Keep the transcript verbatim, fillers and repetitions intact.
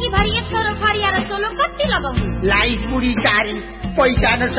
जिन्दगीभरि एक सौ फरिया र सोलो कति लगाउनु? लाई बुढी टारी पैसा न